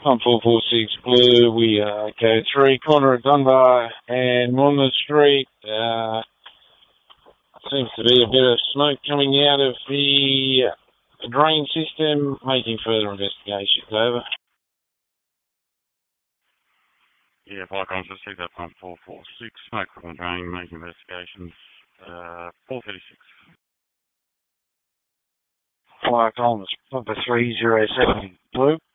Pump 446 Blue, we are code 3, corner of Dunbar and Monmouth Street. Seems to be a bit of smoke coming out of the drain system, making further investigations. Over. Yeah, Viacom's received that pump 446, smoke from the drain, making investigations. 436. Viacom's Pump 307 Blue.